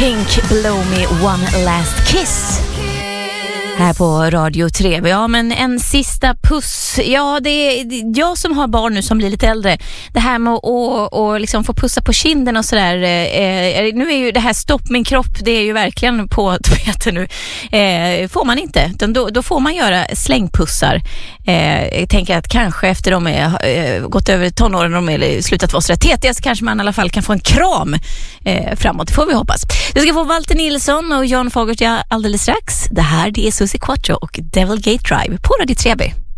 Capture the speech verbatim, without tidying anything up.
Pink, Blow Me One Last Kiss. Här på Radio tre. Ja, men en sista puss. Ja, det är jag som har barn nu som blir lite äldre. Det här med att och, och liksom få pussa på kinden och sådär. Eh, nu är ju det här stopp min kropp, det är ju verkligen på tapeten nu. Eh, får man inte. Då, då får man göra slängpussar. Eh, jag tänker att kanske efter de är eh, gått över tonåren och de är slutat vara så tetiga, så kanske man i alla fall kan få en kram eh, framåt. Det får vi hoppas. Du ska få Walter Nilsson och John Fogerty alldeles strax. Det här det är Susie Quattro och Devil Gate Drive på Radio tre B.